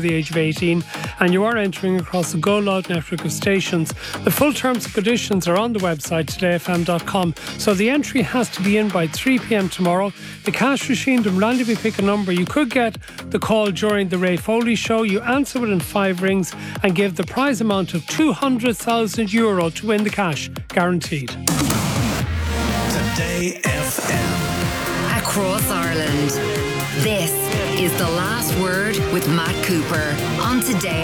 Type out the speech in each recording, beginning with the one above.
the age of 18 and you are entering across the Go Loud network of stations. The full terms and conditions are on the website todayfm.com. So the entry has to be in by 3 p.m. tomorrow. The cash machine will randomly pick a number. You could get the call during the Ray Foley show. You answer within 5 rings and give the prize amount of €200,000 to win the cash, guaranteed. Today FM. Across Ireland. This is The Last Word with Matt Cooper on Today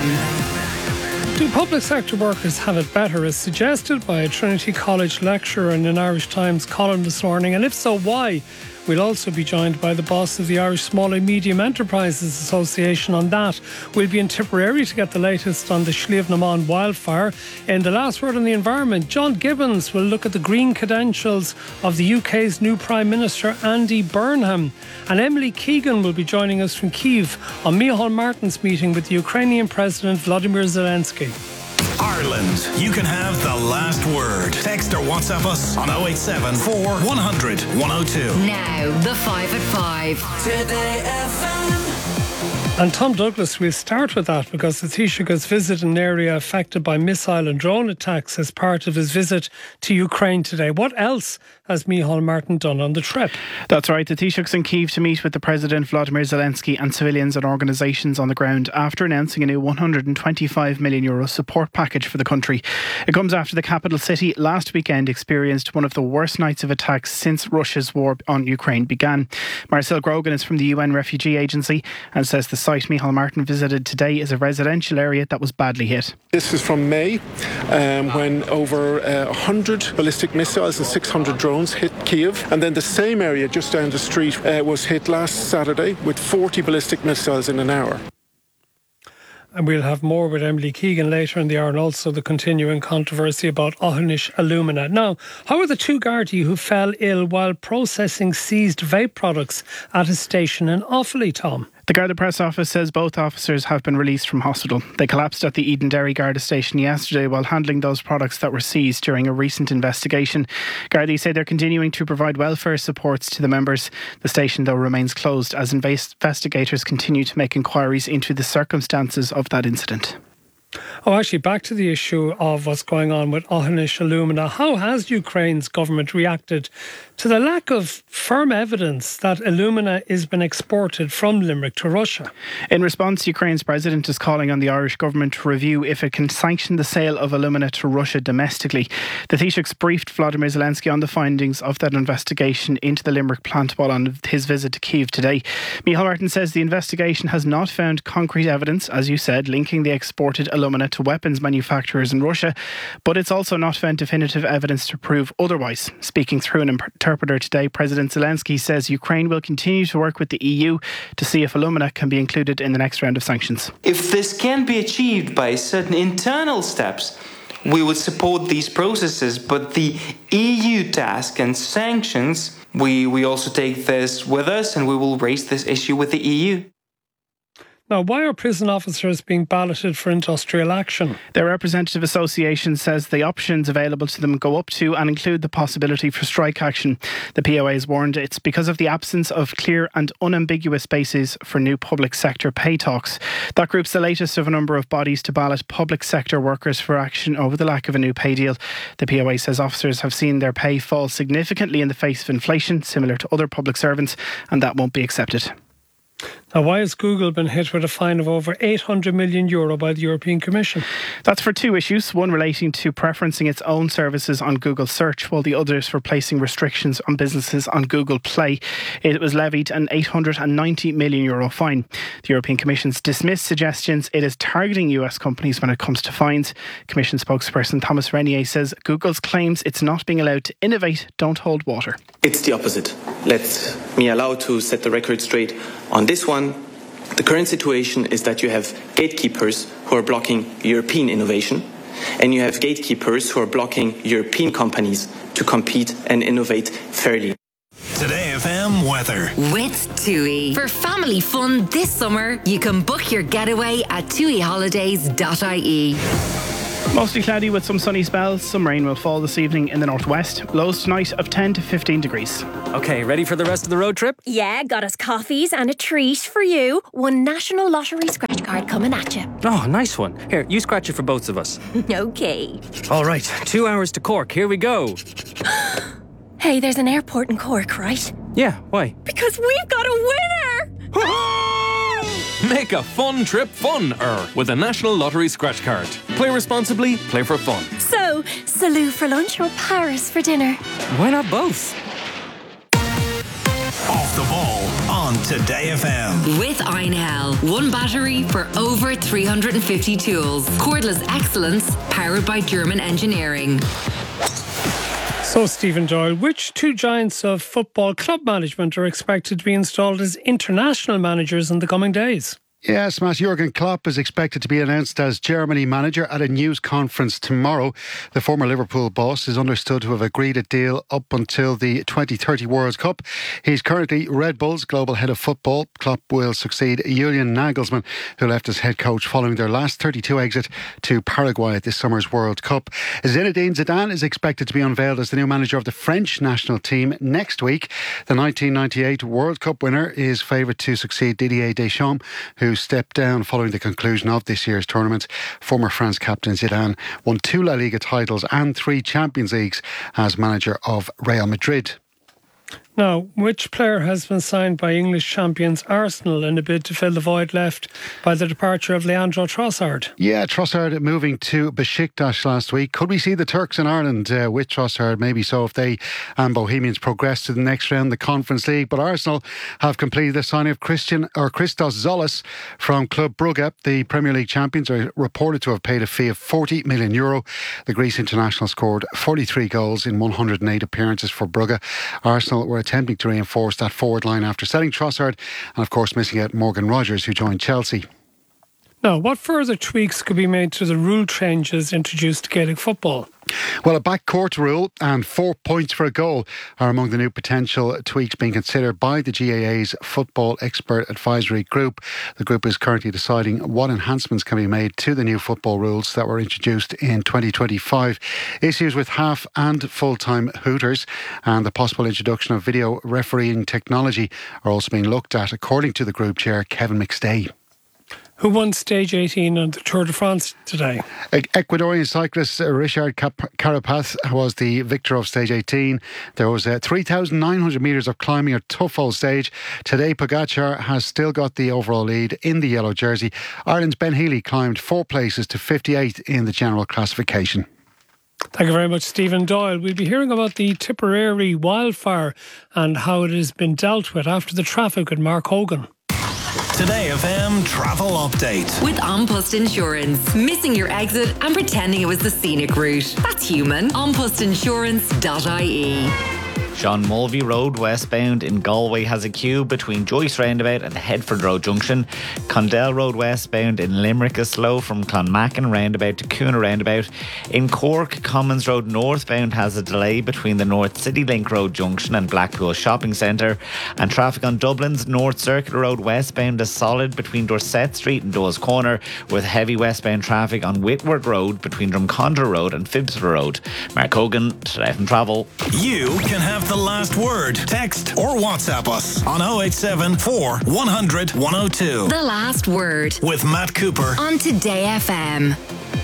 FM. Do public sector workers have it better, as suggested by a Trinity College lecturer in an Irish Times column this morning? And if so, why? We'll also be joined by the boss of the Irish Small and Medium Enterprises Association on that. We'll be in Tipperary to get the latest on the Sliabh-na-Món wildfire. In The Last Word on the Environment, John Gibbons will look at the green credentials of the UK's new Prime Minister, Andy Burnham. And Emily Keegan will be joining us from Kyiv on Micheál Martin's meeting with the Ukrainian President Volodymyr Zelensky. Ireland, you can have the last word. Text or WhatsApp us on 087 4100 102. Now, the 5 at 5. Today FM. And Tom Douglas, we'll start with that because the Taoiseach has visited an area affected by missile and drone attacks as part of his visit to Ukraine today. What else has Micheál Martin done on the trip? That's right. The Taoiseach's in Kyiv to meet with the President Volodymyr Zelensky and civilians and organisations on the ground after announcing a new €125 million support package for the country. It comes after the capital city last weekend experienced one of the worst nights of attacks since Russia's war on Ukraine began. Marcel Grogan is from the UN Refugee Agency and says the site Micheál Martin visited today is a residential area that was badly hit. This is from May, when over 100 ballistic missiles and 600 drones hit Kyiv. And then the same area just down the street was hit last Saturday with 40 ballistic missiles in an hour. And we'll have more with Emily Keegan later in the hour, and also the continuing controversy about Aughinish Illumina. Now, how are the two Gardaí who fell ill while processing seized vape products at a station in Offaly, Tom? The Garda Press Office says both officers have been released from hospital. They collapsed at the Eden Derry Garda station yesterday while handling those products that were seized during a recent investigation. Gardaí say they're continuing to provide welfare supports to the members. The station, though, remains closed as investigators continue to make inquiries into the circumstances of that incident. Oh, actually, back to the issue of what's going on with Aughinish Illumina. How has Ukraine's government reacted to the lack of firm evidence that Illumina has been exported from Limerick to Russia? In response, Ukraine's president is calling on the Irish government to review if it can sanction the sale of Illumina to Russia domestically. The Taoiseach's briefed Volodymyr Zelensky on the findings of that investigation into the Limerick plant while on his visit to Kyiv today. Micheál Martin says the investigation has not found concrete evidence, as you said, linking the exported Illumina to weapons manufacturers in Russia, but it's also not found definitive evidence to prove otherwise. Speaking through an interpreter today, President Zelensky says Ukraine will continue to work with the EU to see if Illumina can be included in the next round of sanctions. If this can be achieved by certain internal steps, we would support these processes, but the EU task and sanctions, we also take this with us and we will raise this issue with the EU. Now, why are prison officers being balloted for industrial action? Their representative association says the options available to them go up to and include the possibility for strike action. The POA has warned it's because of the absence of clear and unambiguous bases for new public sector pay talks. That group's the latest of a number of bodies to ballot public sector workers for action over the lack of a new pay deal. The POA says officers have seen their pay fall significantly in the face of inflation, similar to other public servants, and that won't be accepted. Now, why has Google been hit with a fine of over €800 million by the European Commission? That's for two issues, one relating to preferencing its own services on Google Search, while the other is for placing restrictions on businesses on Google Play. It was levied an €890 million fine. The European Commission's dismissed suggestions it is targeting US companies when it comes to fines. Commission spokesperson Thomas Renier says Google's claims it's not being allowed to innovate don't hold water. It's the opposite. Let me allow to set the record straight on this one. The current situation is that you have gatekeepers who are blocking European innovation, and you have gatekeepers who are blocking European companies to compete and innovate fairly. Today FM weather. With TUI. For family fun this summer, you can book your getaway at tuiholidays.ie. Mostly cloudy with some sunny spells. Some rain will fall this evening in the northwest. Lows tonight of 10 to 15 degrees. Okay, ready for the rest of the road trip? Yeah, got us coffees and a treat for you. One National Lottery scratch card coming at you. Oh, nice one. Here, you scratch it for both of us. Okay. All right, 2 hours to Cork. Here we go. Hey, there's an airport in Cork, right? Yeah, why? Because we've got a winner! Make a fun trip fun-er with a National Lottery scratch card. Play responsibly, play for fun. So, Salou for lunch or Paris for dinner? Why not both? Off the ball on Today FM. With Einhell, one battery for over 350 tools. Cordless excellence, powered by German engineering. So, Stephen Doyle, which two giants of football club management are expected to be installed as international managers in the coming days? Yes, Matt, Jurgen Klopp is expected to be announced as Germany manager at a news conference tomorrow. The former Liverpool boss is understood to have agreed a deal up until the 2030 World Cup. He's currently Red Bull's global head of football. Klopp will succeed Julian Nagelsmann, who left as head coach following their last 32 exit to Paraguay at this summer's World Cup. Zinedine Zidane is expected to be unveiled as the new manager of the French national team next week. The 1998 World Cup winner is favoured to succeed Didier Deschamps, who stepped down following the conclusion of this year's tournament. Former France captain Zidane won 2 La Liga titles and 3 Champions Leagues as manager of Real Madrid. Now, which player has been signed by English champions Arsenal in a bid to fill the void left by the departure of Leandro Trossard? Yeah, Trossard moving to Besiktas last week. Could we see the Turks in Ireland with Trossard? Maybe so if they and Bohemians progress to the next round, the Conference League. But Arsenal have completed the signing of Christos Zolis from Club Brugge. The Premier League champions are reported to have paid a fee of €40 million. The Greece international scored 43 goals in 108 appearances for Brugge. Arsenal were attempting to reinforce that forward line after selling Trossard and of course missing out Morgan Rogers, who joined Chelsea. Now, what further tweaks could be made to the rule changes introduced to Gaelic football? Well, a backcourt rule and 4 points for a goal are among the new potential tweaks being considered by the GAA's Football Expert Advisory Group. The group is currently deciding what enhancements can be made to the new football rules that were introduced in 2025. Issues with half and full-time hooters and the possible introduction of video refereeing technology are also being looked at, according to the group chair, Kevin McStay. Who won stage 18 on the Tour de France today? Ecuadorian cyclist Richard Carapaz was the victor of stage 18. There was 3,900 metres of climbing, a tough old stage. Today, Pogacar has still got the overall lead in the yellow jersey. Ireland's Ben Healy climbed 4 places to 58 in the general classification. Thank you very much, Stephen Doyle. We'll be hearing about the Tipperary wildfire and how it has been dealt with after the traffic with Mark Hogan. Today FM travel update. With An Post Insurance. Missing your exit and pretending it was the scenic route. That's human. Anpostinsurance.ie. John Mulvey Road westbound in Galway has a queue between Joyce Roundabout and the Headford Road Junction. Condell Road westbound in Limerick is slow from Clonmackin Roundabout to Coona Roundabout. In Cork, Commons Road northbound has a delay between the North City Link Road Junction and Blackpool Shopping Centre. And traffic on Dublin's North Circular Road westbound is solid between Dorset Street and Dawes Corner, with heavy westbound traffic on Whitworth Road between Drumcondra Road and Phibsborough Road. Mark Hogan, Today FM Travel. You can have the last word. Text or WhatsApp us on 087 4 100 102. The Last Word With Matt Cooper on Today FM.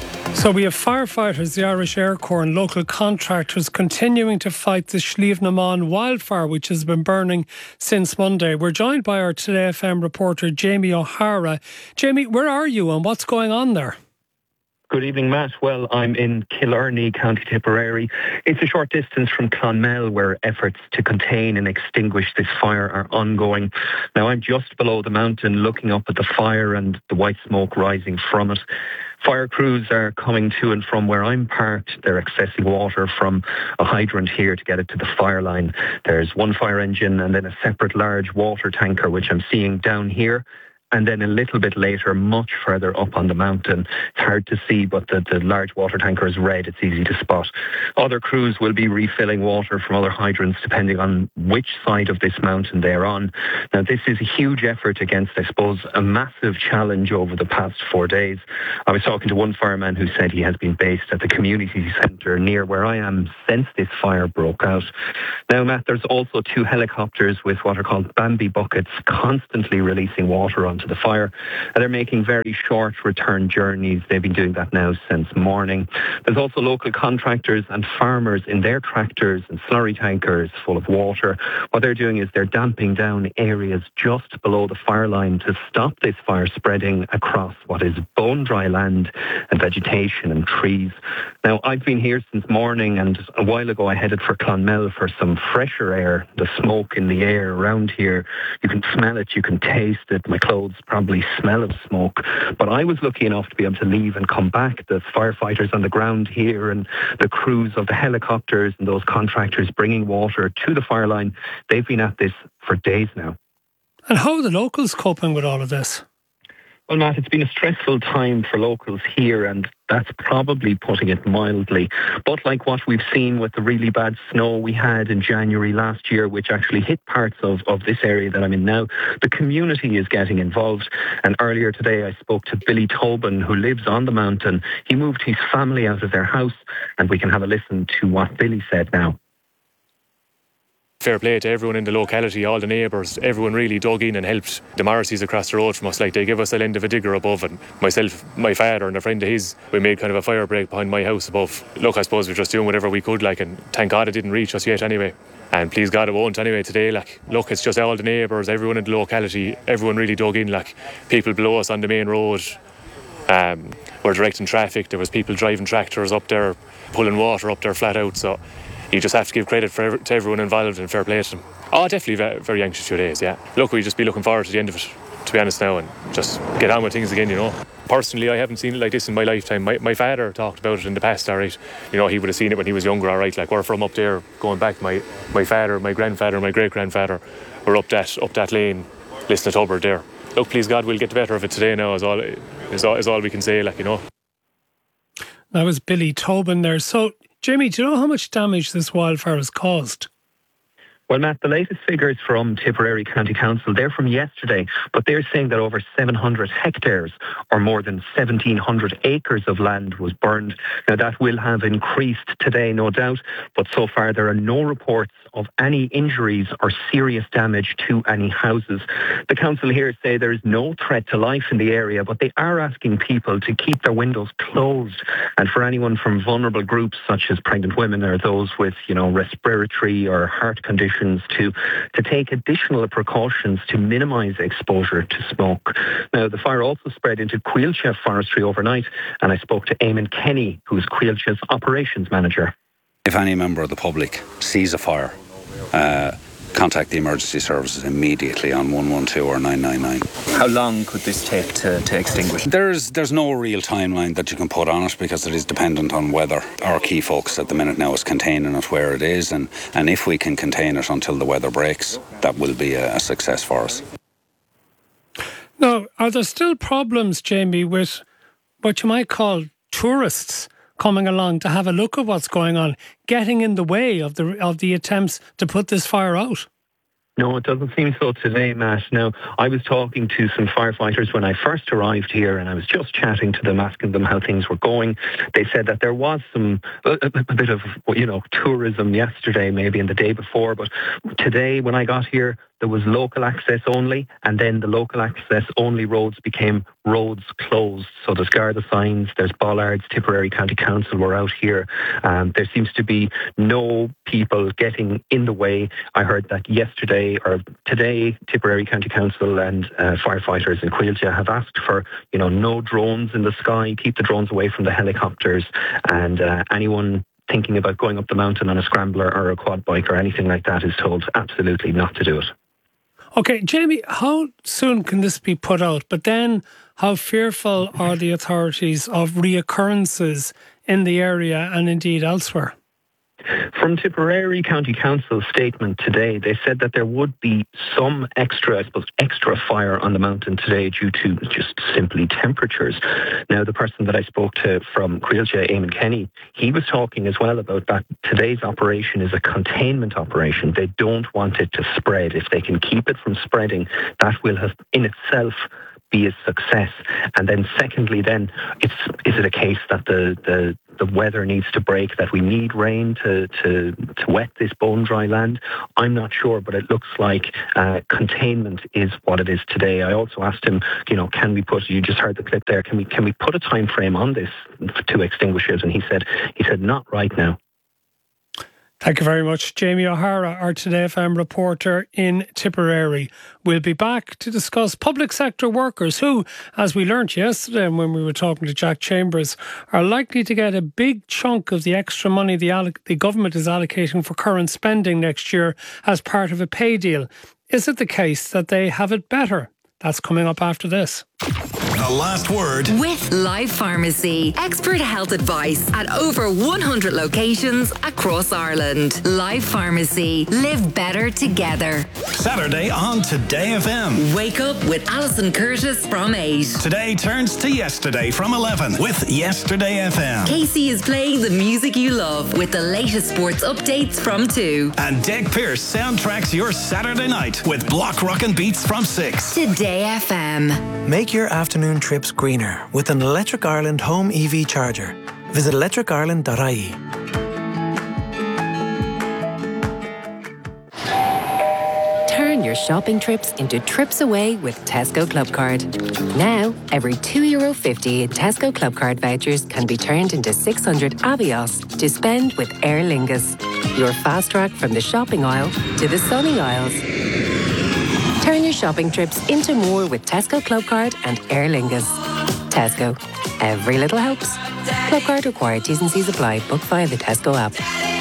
So we have firefighters, the Irish Air Corps and local contractors continuing to fight the Slievnaman wildfire, which has been burning since Monday. We're joined by our Today FM reporter, Jamie O'Hara. Jamie, where are you and what's going on there? Good evening, Matt. Well, I'm in Killarney, County Tipperary. It's a short distance from Clonmel, where efforts to contain and extinguish this fire are ongoing. Now, I'm just below the mountain looking up at the fire and the white smoke rising from it. Fire crews are coming to and from where I'm parked. They're accessing water from a hydrant here to get it to the fire line. There's one fire engine and then a separate large water tanker, which I'm seeing down here. and then a little bit later, much further up on the mountain. It's hard to see, but the large water tanker is red. It's easy to spot. Other crews will be refilling water from other hydrants depending on which side of this mountain they're on. Now, this is a huge effort against, I suppose, a massive challenge over the past 4 days. I was talking to one fireman who said he has been based at the community centre near where I am since this fire broke out. Now, Matt, there's also 2 helicopters with what are called Bambi buckets constantly releasing water onto the fire. And they're making very short return journeys. They've been doing that now since morning. There's also local contractors and farmers in their tractors and slurry tankers full of water. What they're doing is they're damping down areas just below the fire line to stop this fire spreading across what is bone dry land and vegetation and trees. Now, I've been here since morning, and a while ago I headed for Clonmel for some fresher air. The smoke in the air around here, you can smell it, you can taste it. My clothes probably smell of smoke. But I was lucky enough to be able to leave and come back. The firefighters on the ground here and the crews of the helicopters and those contractors bringing water to the fire line, they've been at this for days now. And how are the locals coping with all of this? Well, Matt, it's been a stressful time for locals here, and that's probably putting it mildly. But like what we've seen with the really bad snow we had in January last year, which actually hit parts of this area that I'm in now, the community is getting involved. And earlier today, I spoke to Billy Tobin, who lives on the mountain. He moved his family out of their house, and we can have a listen to what Billy said now. Fair play to everyone in the locality, all the neighbours. Everyone really dug in and helped. The Morrisseys across the road from us, like, they gave us a end of a digger above, and myself, my father and a friend of his, we made kind of a fire break behind my house above. Look, I suppose we're just doing whatever we could, like, and thank God it didn't reach us yet anyway. And please God it won't anyway today. Like, look, it's just all the neighbours, everyone in the locality, everyone really dug in. Like, people below us on the main road were directing traffic. There was people driving tractors up there, pulling water up there flat out. So you just have to give credit to everyone involved, and fair play to them. Oh, definitely very, very anxious 2 days, yeah. Look, we just be looking forward to the end of it, to be honest now, and just get on with things again, you know. Personally, I haven't seen it like this in my lifetime. My father talked about it in the past, all right. You know, he would have seen it when he was younger, all right. Like, we're from up there, going back, my father, my grandfather, my great-grandfather were up that lane, listening to Hubbard there. Look, please God, we'll get the better of it today now, is all we can say, like, you know. That was Billy Tobin there. So, Jamie, do you know how much damage this wildfire has caused? Well, Matt, the latest figures from Tipperary County Council, they're from yesterday, but they're saying that over 700 hectares or more than 1,700 acres of land was burned. Now, that will have increased today, no doubt, but so far there are no reports of any injuries or serious damage to any houses. The council here say there is no threat to life in the area, but they are asking people to keep their windows closed. And for anyone from vulnerable groups such as pregnant women or those with, you know, respiratory or heart conditions, to take additional precautions to minimise exposure to smoke. Now, the fire also spread into Coillte Forestry overnight, and I spoke to Eamon Kenny, who's Coiltte's operations manager. If any member of the public sees a fire, contact the emergency services immediately on 112 or 999. How long could this take to extinguish? There's no real timeline that you can put on it, because it is dependent on weather. Our key focus at the minute now is containing it where it is, and if we can contain it until the weather breaks, that will be a success for us. Now, are there still problems, Jamie, with what you might call tourists coming along to have a look at what's going on, getting in the way of the attempts to put this fire out? No, it doesn't seem so today, Matt. Now, I was talking to some firefighters when I first arrived here, and I was just chatting to them, asking them how things were going. They said that there was a bit of, you know, tourism yesterday, maybe, and the day before, but today when I got here, there was local access only, and then the local access only roads became roads closed. So there's Garda signs, there's bollards. Tipperary County Council were out here. There seems to be no people getting in the way. I heard that yesterday or today, Tipperary County Council and firefighters in Coillte have asked for, you know, no drones in the sky, keep the drones away from the helicopters, and anyone thinking about going up the mountain on a scrambler or a quad bike or anything like that is told absolutely not to do it. Okay, Jamie, how soon can this be put out? But then how fearful are the authorities of reoccurrences in the area and indeed elsewhere? From Tipperary County Council's statement today, they said that there would be some extra fire on the mountain today due to just simply temperatures. Now, the person that I spoke to from Creelcha, Eamon Kenny, he was talking as well about that today's operation is a containment operation. They don't want it to spread. If they can keep it from spreading, that will have in itself be a success. And then secondly, then is it a case that the weather needs to break, that we need rain to wet this bone dry land? I'm not sure, but it looks like containment is what it is today. I also asked him, can we put, you just heard the clip there, can we put a time frame on this to extinguish it? And he said not right now. Thank you very much, Jamie O'Hara, our Today FM reporter in Tipperary. We'll be back to discuss public sector workers who, as we learnt yesterday when we were talking to Jack Chambers, are likely to get a big chunk of the extra money the government is allocating for current spending next year as part of a pay deal. Is it the case that they have it better? That's coming up after this. The Last Word with Life Pharmacy. Expert health advice at over 100 locations across Ireland. Life Pharmacy. Live better together. Saturday on Today FM. Wake up with Alison Curtis from 8. Today turns to yesterday from 11 with Yesterday FM. Casey is playing the music you love with the latest sports updates from 2. And Deg Pearce soundtracks your Saturday night with Block Rockin' Beats from 6. Today FM. Make your afternoon trips greener with an Electric Ireland home EV charger. Visit electricireland.ie. Turn your shopping trips into trips away with Tesco Clubcard. Now, every €2.50 in Tesco Clubcard vouchers can be turned into 600 Avios to spend with Aer Lingus. Your fast track from the shopping aisle to the sunny aisles. Turn your shopping trips into more with Tesco Clubcard and Aer Lingus. Tesco. Every little helps. Clubcard required. T's and C's apply. Book via the Tesco app.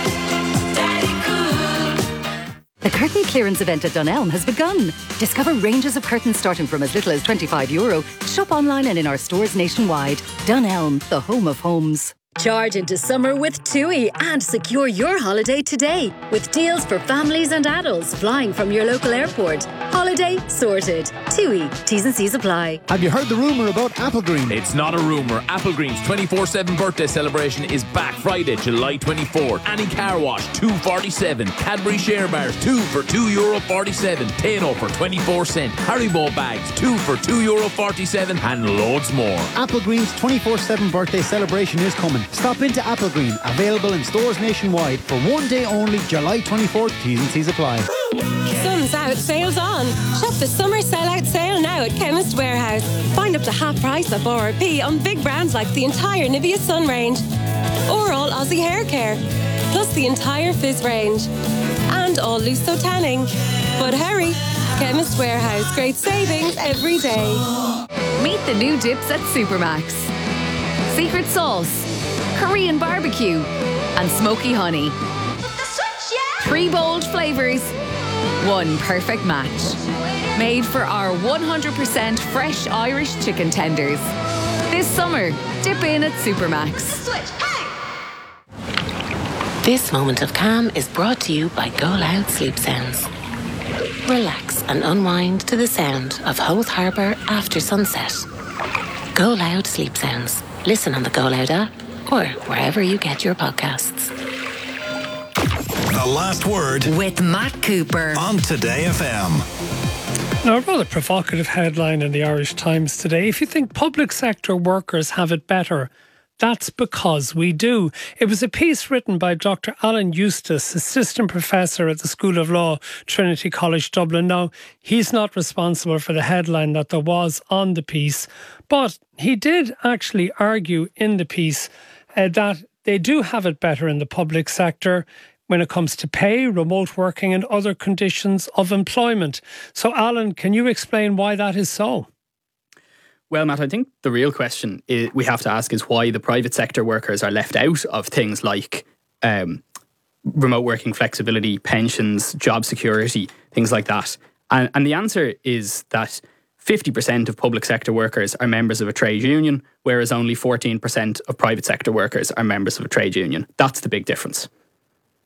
The curtain clearance event at Dunelm has begun. Discover ranges of curtains starting from as little as €25. Shop online and in our stores nationwide. Dunelm, the home of homes. Charge into summer with TUI and secure your holiday today with deals for families and adults flying from your local airport. Holiday sorted. TUI. T's and C's apply. Have you heard the rumour about Applegreen? It's not a rumour. Applegreen's 24/7 birthday celebration is back Friday, July 24. Annie Car Wash, $2.47. Cadbury Share Bars, 2 for €2.47. Tano for 24¢. Haribo bags, 2 for €2.47. And loads more. Applegreen's 24/7 birthday celebration is coming. Stop into Applegreen, available in stores nationwide for one day only, July 24th. T's and C's apply. Sun's out, sales on. Shop the summer sell-out sale now at Chemist Warehouse. Find up to half price of RRP on big brands like the entire Nivea Sun range or all Aussie hair care, plus the entire Fizz range and all Lusso tanning. But hurry, Chemist Warehouse, great savings every day. Meet the new dips at Supermax. Secret sauce, Korean barbecue, and smoky honey. 3 bold flavours, 1 perfect match. Made for our 100% fresh Irish chicken tenders. This summer, dip in at Supermax. This moment of calm is brought to you by Go Loud Sleep Sounds. Relax and unwind to the sound of Howth Harbour after sunset. Go Loud Sleep Sounds. Listen on the Go Loud app or wherever you get your podcasts. The Last Word with Matt Cooper on Today FM. Now, a rather provocative headline in the Irish Times today. If you think public sector workers have it better, that's because we do. It was a piece written by Dr. Alan Eustace, Assistant Professor at the School of Law, Trinity College Dublin. Now, he's not responsible for the headline that there was on the piece, but he did actually argue in the piece that they do have it better in the public sector when it comes to pay, remote working and other conditions of employment. So, Alan, can you explain why that is so? Well, Matt, I think the real question we have to ask is why the private sector workers are left out of things like remote working flexibility, pensions, job security, things like that. And the answer is that 50% of public sector workers are members of a trade union, whereas only 14% of private sector workers are members of a trade union. That's the big difference.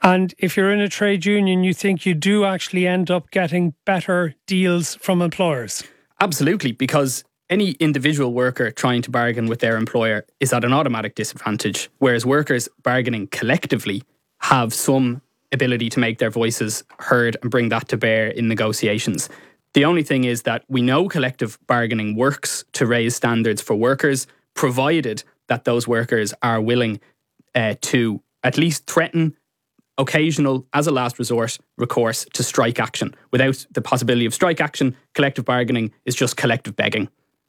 And if you're in a trade union, you think you do actually end up getting better deals from employers? Absolutely, because any individual worker trying to bargain with their employer is at an automatic disadvantage, whereas workers bargaining collectively have some ability to make their voices heard and bring that to bear in negotiations. The only thing is that we know collective bargaining works to raise standards for workers, provided that those workers are willing to at least threaten occasional, as a last resort, recourse to strike action. Without the possibility of strike action, collective bargaining is just collective begging.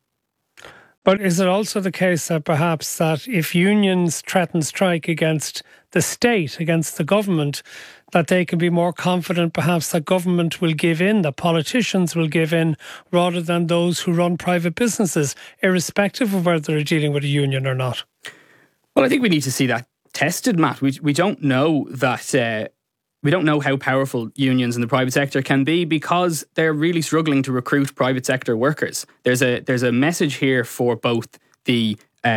But is it also the case that perhaps that if unions threaten strike against the state, against the government, that they can be more confident perhaps that government will give in, that politicians will give in, rather than those who run private businesses, irrespective of whether they're dealing with a union or not? Well, I think we need to see that tested, Matt. We don't know that. We don't know how powerful unions in the private sector can be because they're really struggling to recruit private sector workers. There's a message here for both the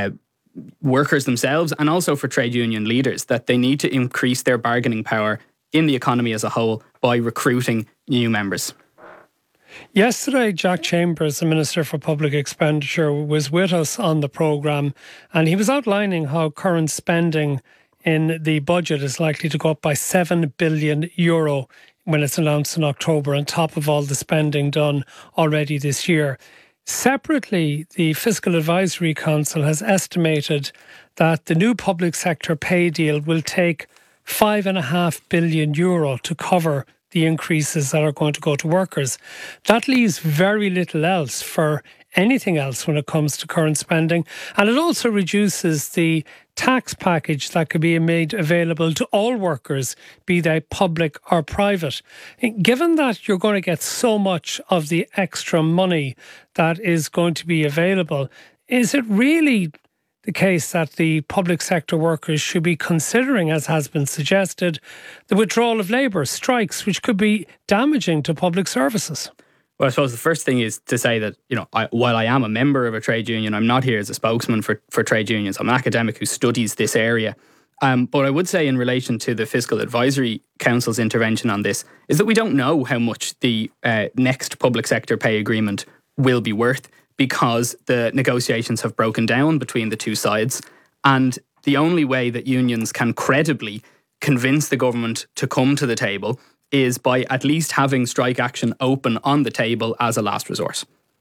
workers themselves and also for trade union leaders that they need to increase their bargaining power in the economy as a whole by recruiting new members. Yesterday, Jack Chambers, the Minister for Public Expenditure, was with us on the programme, and he was outlining how current spending in the budget is likely to go up by €7 billion when it's announced in October, on top of all the spending done already this year. Separately, the Fiscal Advisory Council has estimated that the new public sector pay deal will take €5.5 billion to cover the increases that are going to go to workers. That leaves very little else for anything else when it comes to current spending. And it also reduces the tax package that could be made available to all workers, be they public or private. Given that you're going to get so much of the extra money that is going to be available, is it really the case that the public sector workers should be considering, as has been suggested, the withdrawal of labour, strikes, which could be damaging to public services? Well, I suppose the first thing is to say that, while I am a member of a trade union, I'm not here as a spokesman for trade unions. I'm an academic who studies this area. But I would say in relation to the Fiscal Advisory Council's intervention on this is that we don't know how much the next public sector pay agreement will be worth, because the negotiations have broken down between the two sides. And the only way that unions can credibly convince the government to come to the table is by at least having strike action open on the table as a last resort.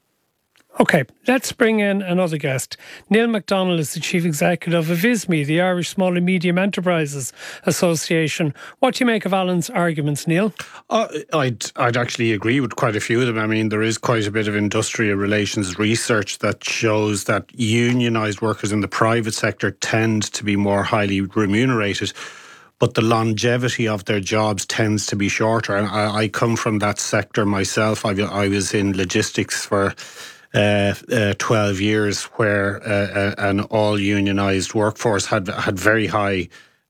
OK, let's bring in another guest. Neil MacDonald is the Chief Executive of ISME, the Irish Small and Medium Enterprises Association. What do you make of Alan's arguments, Neil? I'd actually agree with quite a few of them. I mean, there is quite a bit of industrial relations research that shows that unionised workers in the private sector tend to be more highly remunerated, but the longevity of their jobs tends to be shorter. And I come from that sector myself. I was in logistics for 12 years, where an all unionised workforce had very high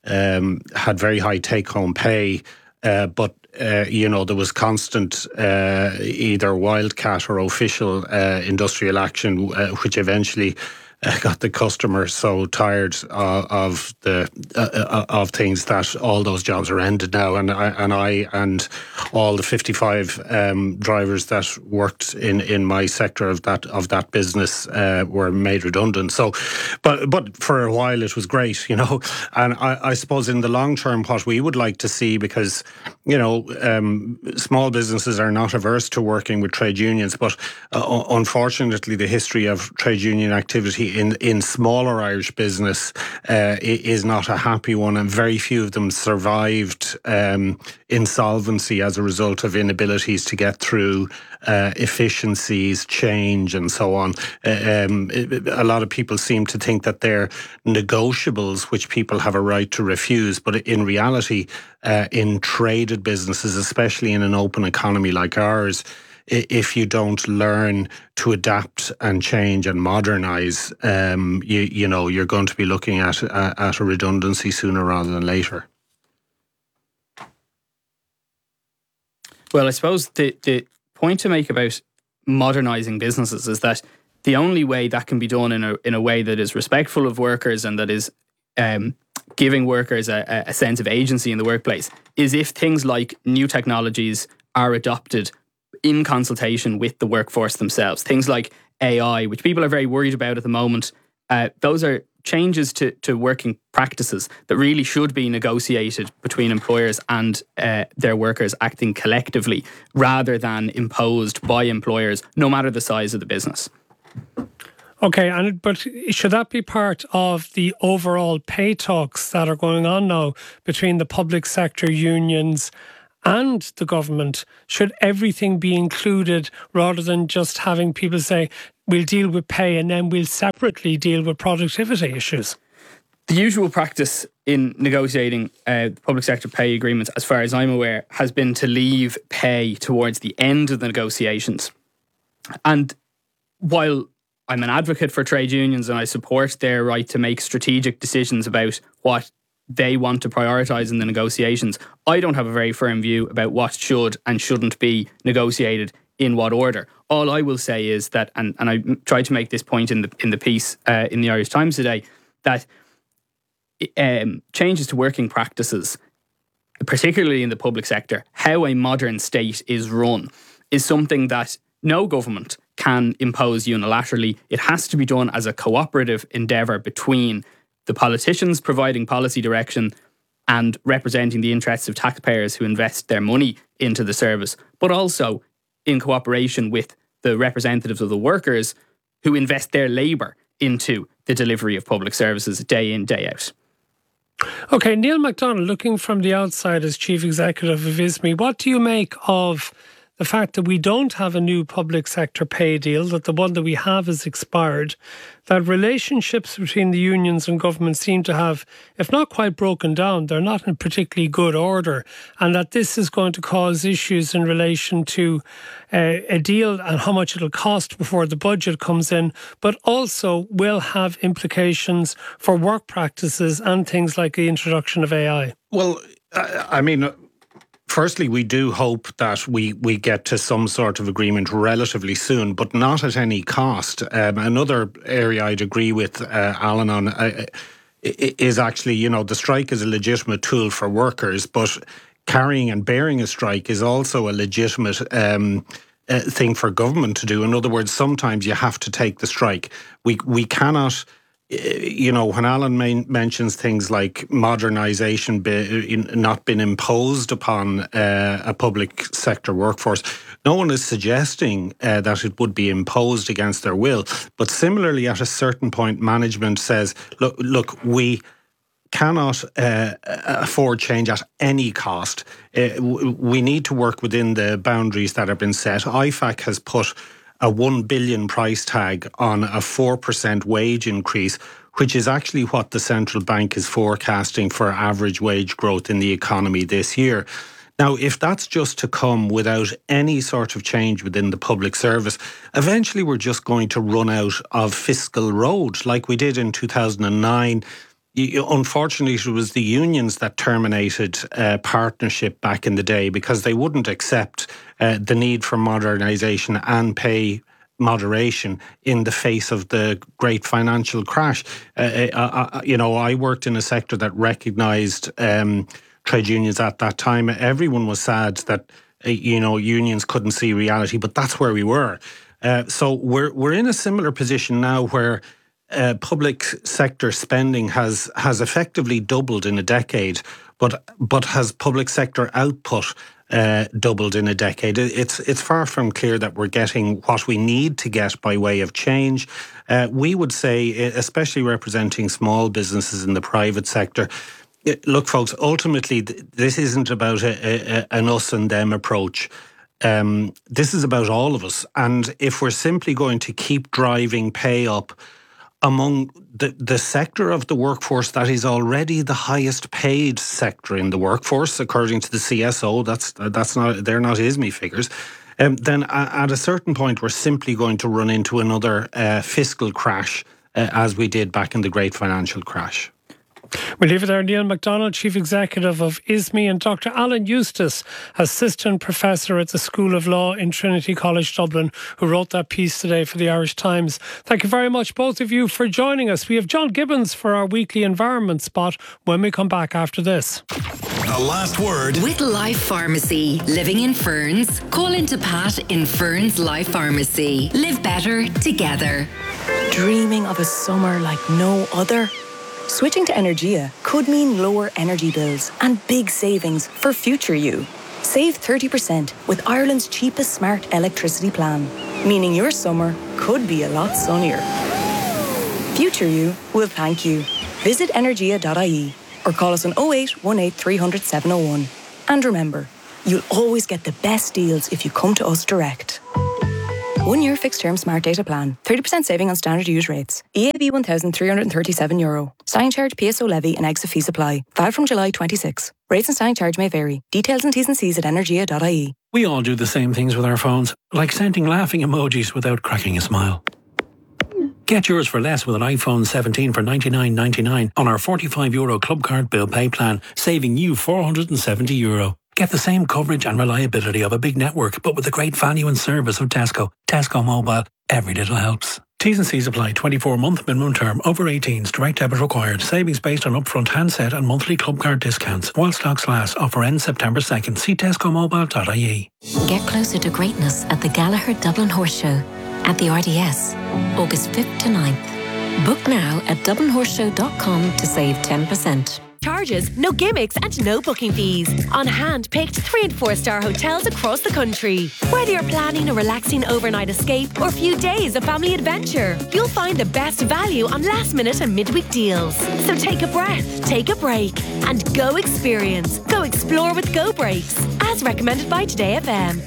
take home pay, but there was constant either wildcat or official industrial action, which eventually got the customer so tired of things that all those jobs are ended now, and I and all the 55 drivers that worked in my sector of that business were made redundant. So, but for a while it was great, and I suppose in the long term, what we would like to see, because small businesses are not averse to working with trade unions, but unfortunately the history of trade union activity in smaller Irish business is not a happy one, and very few of them survived insolvency as a result of inabilities to get through efficiencies, change, and so on. A lot of people seem to think that they're negotiables, which people have a right to refuse, but in reality, in traded businesses, especially in an open economy like ours, if you don't learn to adapt and change and modernise, you're going to be looking at a redundancy sooner rather than later. Well, I suppose the point to make about modernising businesses is that the only way that can be done in a way that is respectful of workers and that is giving workers a sense of agency in the workplace is if things like new technologies are adopted in consultation with the workforce themselves. Things like AI, which people are very worried about at the moment, those are changes to working practices that really should be negotiated between employers and their workers acting collectively rather than imposed by employers, no matter the size of the business. Okay, but should that be part of the overall pay talks that are going on now between the public sector unions and the government? Should everything be included rather than just having people say, we'll deal with pay and then we'll separately deal with productivity issues? The usual practice in negotiating public sector pay agreements, as far as I'm aware, has been to leave pay towards the end of the negotiations. And while I'm an advocate for trade unions and I support their right to make strategic decisions about what they want to prioritise in the negotiations, I don't have a very firm view about what should and shouldn't be negotiated in what order. All I will say is that, and I tried to make this point in the piece in the Irish Times today, that changes to working practices, particularly in the public sector, how a modern state is run, is something that no government can impose unilaterally. It has to be done as a cooperative endeavour between the politicians providing policy direction and representing the interests of taxpayers who invest their money into the service, but also in cooperation with the representatives of the workers who invest their labour into the delivery of public services day in, day out. Okay, Neil MacDonald, looking from the outside as Chief Executive of ISME, what do you make of the fact that we don't have a new public sector pay deal, that the one that we have is expired, that relationships between the unions and government seem to have, if not quite broken down, they're not in particularly good order, and that this is going to cause issues in relation to a deal and how much it'll cost before the budget comes in, but also will have implications for work practices and things like the introduction of AI? Well, I mean, firstly, we do hope that we get to some sort of agreement relatively soon, but not at any cost. Another area I'd agree with Alan on is actually, the strike is a legitimate tool for workers, but carrying and bearing a strike is also a legitimate thing for government to do. In other words, sometimes you have to take the strike. We cannot... when Alan mentions things like modernisation not been imposed upon a public sector workforce, no one is suggesting that it would be imposed against their will. But similarly, at a certain point, management says, look, we cannot afford change at any cost. We need to work within the boundaries that have been set. IFAC has put a 1 billion price tag on a 4% wage increase, which is actually what the central bank is forecasting for average wage growth in the economy this year. Now, if that's just to come without any sort of change within the public service, eventually we're just going to run out of fiscal road like we did in 2009. Unfortunately, it was the unions that terminated partnership back in the day because they wouldn't accept the need for modernisation and pay moderation in the face of the great financial crash. I worked in a sector that recognised trade unions at that time. Everyone was sad that unions couldn't see reality, but that's where we were. So we're in a similar position now where public sector spending has effectively doubled in a decade, but has public sector output doubled in a decade. It's far from clear that we're getting what we need to get by way of change. We would say, especially representing small businesses in the private sector, look, folks, ultimately this isn't about an us and them approach. This is about all of us. And if we're simply going to keep driving pay up among the sector of the workforce that is already the highest paid sector in the workforce, according to the CSO, they're not ISME figures, then at a certain point we're simply going to run into another fiscal crash as we did back in the great financial crash. We'll leave it there. Neil MacDonald, Chief Executive of ISME, and Dr. Alan Eustace, Assistant Professor at the School of Law in Trinity College Dublin, who wrote that piece today for the Irish Times. Thank you very much, both of you, for joining us. We have John Gibbons for our weekly environment spot when we come back after this. The last word with Life Pharmacy. Living in Ferns? Call into Pat in Ferns Life Pharmacy. Live better together. Dreaming of a summer like no other? Switching to Energia could mean lower energy bills and big savings for future you. Save 30% with Ireland's cheapest smart electricity plan, meaning your summer could be a lot sunnier. Future you will thank you. Visit energia.ie or call us on 08 18 300 701. And remember, you'll always get the best deals if you come to us direct. 1 year fixed term smart data plan. 30% saving on standard use rates. EAB €1,337. Standing charge, PSO levy and exit fees apply. Valid from July 26. Rates and standing charge may vary. Details and T's and C's at energia.ie. We all do the same things with our phones, like sending laughing emojis without cracking a smile. Get yours for less with an iPhone 17 for €99.99 on our €45 Club Card Bill Pay plan, saving you €470. Get the same coverage and reliability of a big network, but with the great value and service of Tesco. Tesco Mobile. Every little helps. T's and C's apply. 24-month minimum term. Over 18s. Direct debit required. Savings based on upfront handset and monthly club card discounts. While stocks last. Offer ends September 2nd. See tescomobile.ie. Get closer to greatness at the Gallagher Dublin Horse Show at the RDS, August 5th to 9th. Book now at dublinhorseshow.com to save 10%. Charges, no gimmicks and no booking fees. On hand-picked 3- and 4-star hotels across the country. Whether you're planning a relaxing overnight escape or a few days of family adventure, you'll find the best value on last-minute and midweek deals. So take a breath, take a break, and go experience. Go explore with Go Breaks, as recommended by Today FM.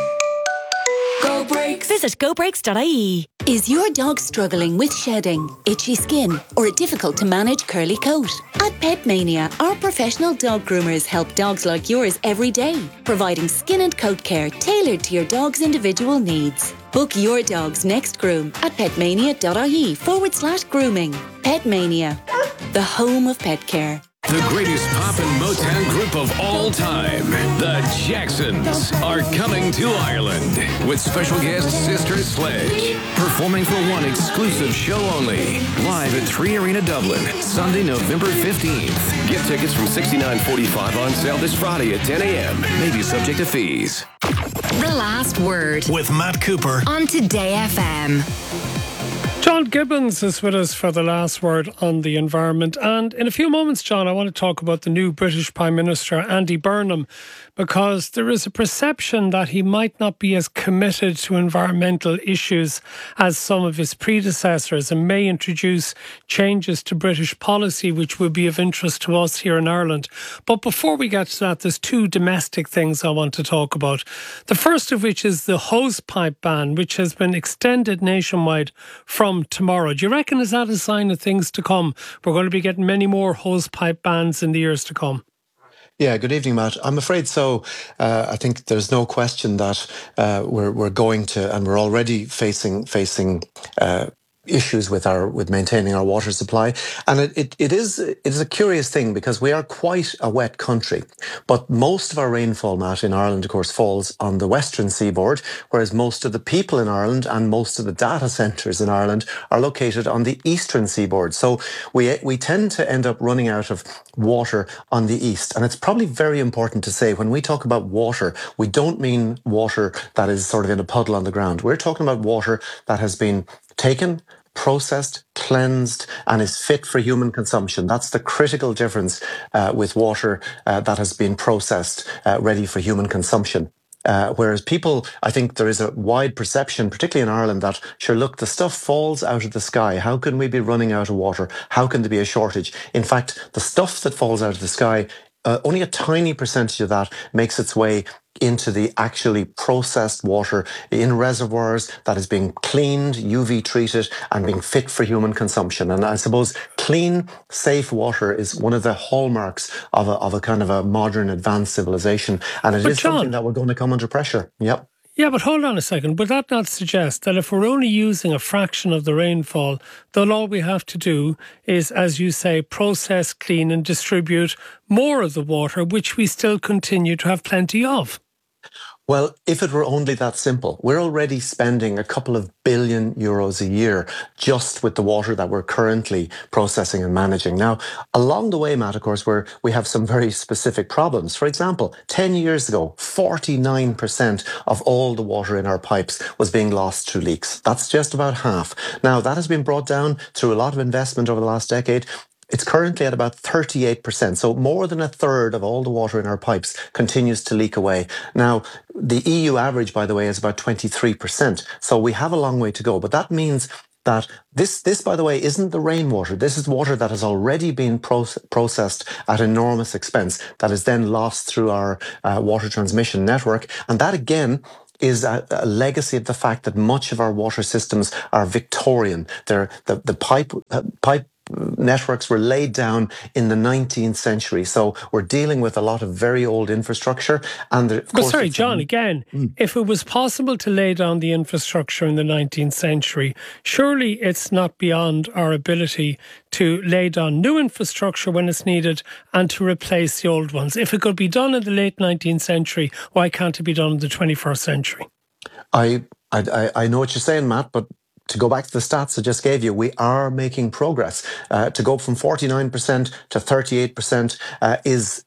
Go Breaks. Visit gobreaks.ie. Is your dog struggling with shedding, itchy skin, or a difficult to manage curly coat? At Petmania, our professional dog groomers help dogs like yours every day, providing skin and coat care tailored to your dog's individual needs. Book your dog's next groom at petmania.ie/grooming. Petmania, the home of pet care. The greatest pop and Motown group of all time, the Jacksons, are coming to Ireland with special guest Sister Sledge, performing for one exclusive show only, live at 3 Arena Dublin, Sunday, November 15th. Get tickets from $69.45 on sale this Friday at 10 a.m. Maybe subject to fees. The Last Word with Matt Cooper on Today FM. John Gibbons is with us for the last word on the environment. And in a few moments, John, I want to talk about the new British Prime Minister, Andy Burnham, because there is a perception that he might not be as committed to environmental issues as some of his predecessors and may introduce changes to British policy which would be of interest to us here in Ireland. But before we get to that, there's two domestic things I want to talk about. The first of which is the hosepipe ban, which has been extended nationwide from tomorrow. Do you reckon is that a sign of things to come? We're going to be getting many more hosepipe bans in the years to come. Yeah, good evening, Matt. I'm afraid so. I think there's no question that we're going to, and we're already facing issues with maintaining our water supply. And it is a curious thing because we are quite a wet country, but most of our rainfall, Matt, in Ireland, of course, falls on the western seaboard, whereas most of the people in Ireland and most of the data centres in Ireland are located on the eastern seaboard. So we tend to end up running out of water on the east. And it's probably very important to say when we talk about water, we don't mean water that is sort of in a puddle on the ground. We're talking about water that has been taken, processed, cleansed, and is fit for human consumption. That's the critical difference with water that has been processed, ready for human consumption. Whereas people, I think there is a wide perception, particularly in Ireland, that, sure, look, the stuff falls out of the sky. How can we be running out of water? How can there be a shortage? In fact, the stuff that falls out of the sky, only a tiny percentage of that makes its way into the actually processed water in reservoirs that is being cleaned, UV treated, and being fit for human consumption. And I suppose clean, safe water is one of the hallmarks of a kind of a modern, advanced civilization. And it is something that we're going to come under pressure. Yep. Yeah, but hold on a second. Would that not suggest that if we're only using a fraction of the rainfall, then all we have to do is, as you say, process, clean and distribute more of the water, which we still continue to have plenty of? Well, if it were only that simple, we're already spending a couple of billion euros a year just with the water that we're currently processing and managing. Now, along the way, Matt, of course, we have some very specific problems. For example, 10 years ago, 49% of all the water in our pipes was being lost through leaks. That's just about half. Now, that has been brought down through a lot of investment over the last decade. It's currently at about 38%. So more than a third of all the water in our pipes continues to leak away. Now, the EU average, by the way, is about 23%. So we have a long way to go. But that means that this, by the way, isn't the rainwater. This is water that has already been processed at enormous expense that is then lost through our water transmission network. And that, again, is a legacy of the fact that much of our water systems are Victorian. They're the pipe networks were laid down in the 19th century. So we're dealing with a lot of very old infrastructure. And of course, sorry, John, again, if it was possible to lay down the infrastructure in the 19th century, surely it's not beyond our ability to lay down new infrastructure when it's needed and to replace the old ones. If it could be done in the late 19th century, why can't it be done in the 21st century? I know what you're saying, Matt, but to go back to the stats I just gave you, we are making progress. To go from 49% to 38% is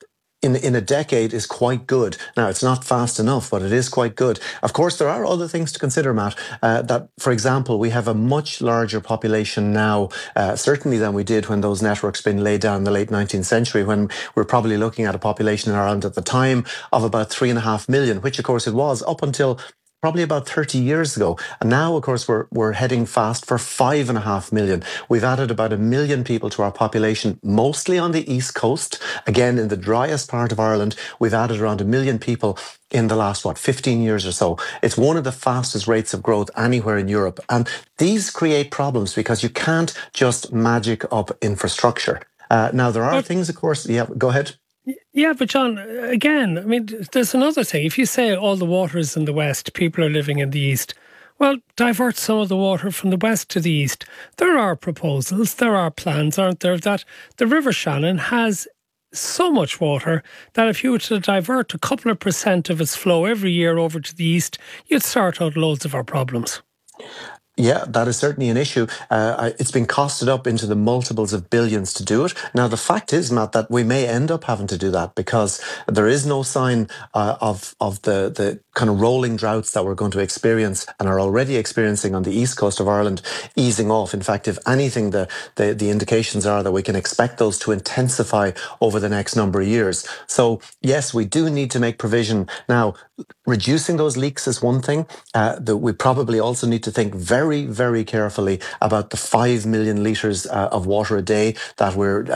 in a decade is quite good. Now, it's not fast enough, but it is quite good. Of course, there are other things to consider, Matt, that, for example, we have a much larger population now, certainly than we did when those networks been laid down in the late 19th century, when we're probably looking at a population in Ireland at the time of about 3.5 million, which, of course, it was up until probably about 30 years ago. And now, of course, we're heading fast for 5.5 million. We've added about 1 million people to our population, mostly on the East Coast. Again, in the driest part of Ireland, we've added around 1 million people in the last, 15 years or so. It's one of the fastest rates of growth anywhere in Europe. And these create problems because you can't just magic up infrastructure. Now, there are things, of course, yeah, go ahead. Yeah, but John, again, I mean, there's another thing. If you say all the water is in the west, people are living in the east, well, divert some of the water from the west to the east. There are proposals, there are plans, aren't there, that the River Shannon has so much water that if you were to divert a couple of % of its flow every year over to the east, you'd sort out loads of our problems. Yeah, that is certainly an issue. It's been costed up into the multiples of billions to do it. Now, the fact is, Matt, that we may end up having to do that because there is no sign of the kind of rolling droughts that we're going to experience and are already experiencing on the east coast of Ireland easing off. In fact, if anything, the indications are that we can expect those to intensify over the next number of years. So, yes, we do need to make provision. Now, reducing those leaks is one thing. That we probably also need to think very, very carefully about the 5 million litres of water a day that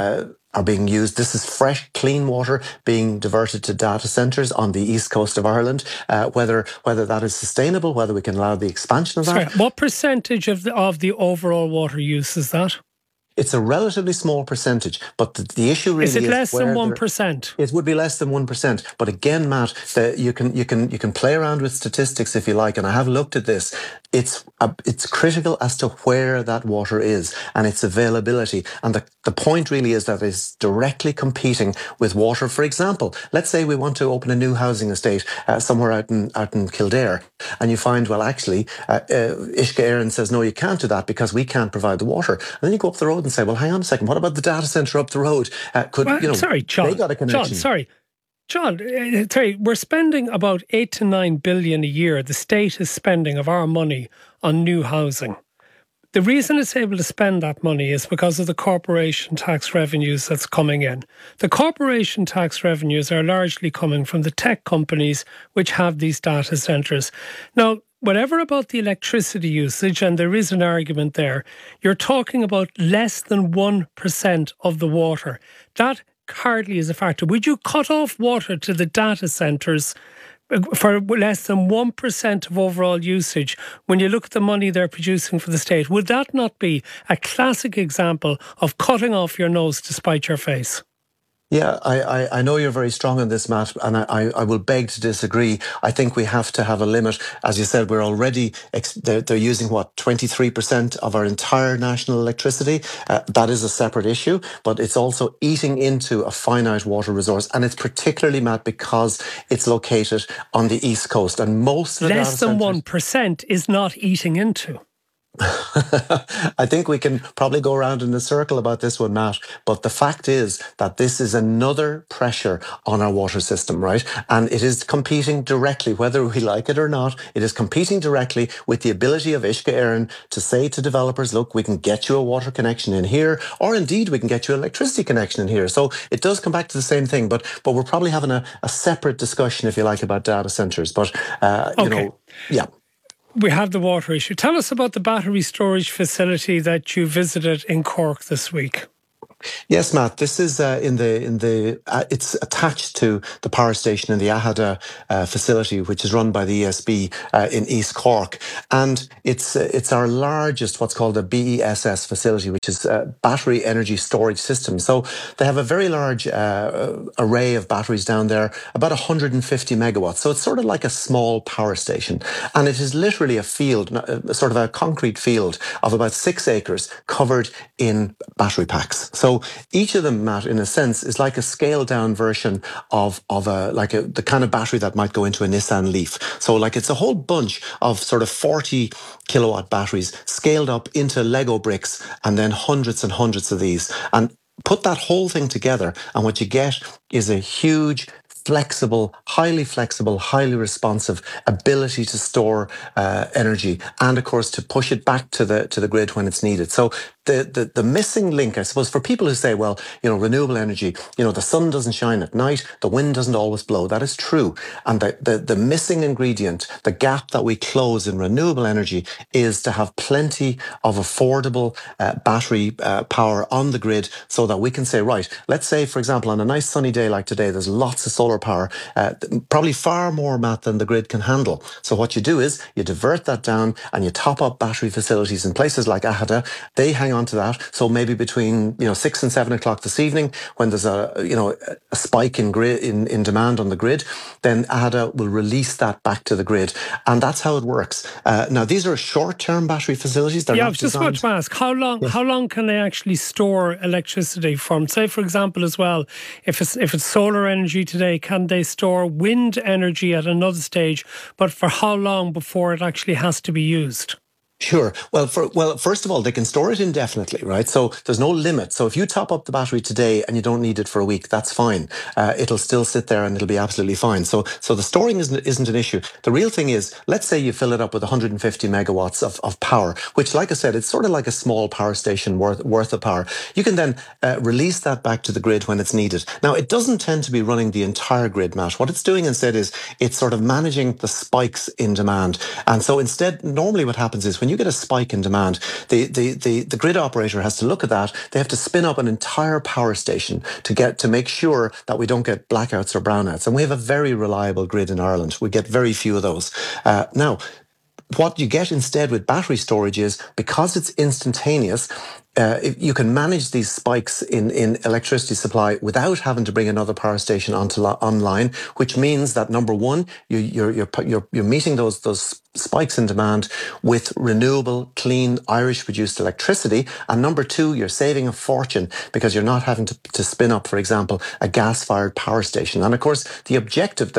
are being used. This is fresh, clean water being diverted to data centres on the east coast of Ireland. Whether that is sustainable, whether we can allow the expansion of that. Sorry, what percentage of the overall water use is that? It's a relatively small percentage, but the issue really is... Is it less than 1%? It would be less than 1%. But again, Matt, you can play around with statistics if you like, and I have looked at this. It's critical as to where that water is and its availability. And the point really is that it's directly competing with water. For example, let's say we want to open a new housing estate somewhere out in Kildare, and you find, well, actually, Uisce Éireann says, no, you can't do that because we can't provide the water. And then you go up the road and say, well, hang on a second, what about the data centre up the road? Sorry, John. They got a connection. John, we're spending about 8 to 9 billion a year. The state is spending of our money on new housing. The reason it's able to spend that money is because of the corporation tax revenues that's coming in. The corporation tax revenues are largely coming from the tech companies which have these data centres. Now, whatever about the electricity usage, and there is an argument there, you're talking about less than 1% of the water. That hardly is a factor. Would you cut off water to the data centres for less than 1% of overall usage when you look at the money they're producing for the state? Would that not be a classic example of cutting off your nose to spite your face? Yeah, I know you're very strong on this, Matt, and I will beg to disagree. I think we have to have a limit. As you said, we're already, they're using, 23% of our entire national electricity. That is a separate issue, but it's also eating into a finite water resource. And it's particularly, Matt, because it's located on the East Coast. And most of the less than 1% is not eating into. I think we can probably go around in a circle about this one, Matt, but the fact is that this is another pressure on our water system, right? And it is competing directly, whether we like it or not, it is competing directly with the ability of Uisce Éireann to say to developers, look, we can get you a water connection in here, or indeed we can get you an electricity connection in here. So it does come back to the same thing, but we're probably having a separate discussion, if you like, about data centres. But, you know, yeah. We have the water issue. Tell us about the battery storage facility that you visited in Cork this week. Yes, Matt. This is it's attached to the power station in the Ahada facility, which is run by the ESB in East Cork, and it's our largest, what's called a BESS facility, which is battery energy storage system. So they have a very large array of batteries down there, about 150 megawatts. So it's sort of like a small power station, and it is literally a field, sort of a concrete field of about 6 acres covered in battery packs. So each of them, Matt, in a sense, is like a scaled down version of the kind of battery that might go into a Nissan Leaf. So like it's a whole bunch of sort of 40 kilowatt batteries scaled up into Lego bricks, and then hundreds and hundreds of these. And put that whole thing together, and what you get is a huge, flexible, highly responsive ability to store energy, and of course to push it back to the grid when it's needed. So the missing link, I suppose, for people who say, well, you know, renewable energy, you know, the sun doesn't shine at night, the wind doesn't always blow. That is true. And the missing ingredient, the gap that we close in renewable energy, is to have plenty of affordable battery power on the grid, so that we can say, right, let's say, for example, on a nice sunny day like today, there's lots of solar power, probably far more, Matt, than the grid can handle. So what you do is you divert that down and you top up battery facilities in places like Ahada. They hang on to that. So maybe between 6 and 7 o'clock this evening, when there's a spike in demand on the grid, then Ahada will release that back to the grid, and that's how it works. Now these are short-term battery facilities. I was just about to ask, how long can they actually store electricity from? Say, for example, as well, if it's solar energy today, can they store wind energy at another stage? But for how long before it actually has to be used? Sure. Well, first of all, they can store it indefinitely, right? So there's no limit. So if you top up the battery today and you don't need it for a week, that's fine. It'll still sit there and it'll be absolutely fine. So the storing isn't an issue. The real thing is, let's say you fill it up with 150 megawatts of power, which, like I said, it's sort of like a small power station worth of power. You can then release that back to the grid when it's needed. Now, it doesn't tend to be running the entire grid, Matt. What it's doing instead is it's sort of managing the spikes in demand. And so instead, normally what happens is when you get a spike in demand, the grid operator has to look at that. They have to spin up an entire power station to make sure that we don't get blackouts or brownouts. And we have a very reliable grid in Ireland. We get very few of those. Now, what you get instead with battery storage is, because it's instantaneous, you can manage these spikes in electricity supply without having to bring another power station online, which means that, number one, you're meeting those spikes in demand with renewable, clean, Irish-produced electricity, and number two, you're saving a fortune because you're not having to spin up, for example, a gas-fired power station. And of course, the objective,